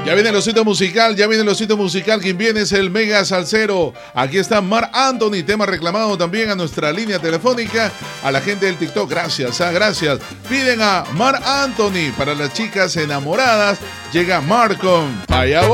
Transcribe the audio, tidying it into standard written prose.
Ya viene el osito musical, ya viene el osito musical. Quien viene es el mega salsero. Aquí está Marc Anthony, tema reclamado también a nuestra línea telefónica. A la gente del TikTok, gracias, gracias. Piden a Marc Anthony para las chicas enamoradas. Llega Marc con Allá voy.